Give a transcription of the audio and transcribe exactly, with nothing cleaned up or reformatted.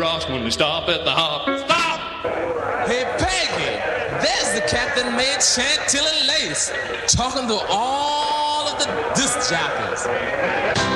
rocks when we stop at the hop. Stop! Hey, Peggy, there's the cat that made Chantilly lace, talking to all of the disc jockeys.